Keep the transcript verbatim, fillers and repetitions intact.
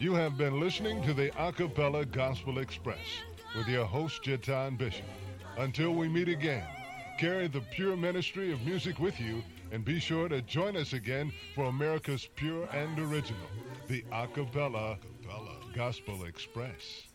You have been listening to the Acapella Gospel Express with your host, Jatan Bishop. Until we meet again, carry the pure ministry of music with you and be sure to join us again for America's pure and original, the Acapella Gospel Express.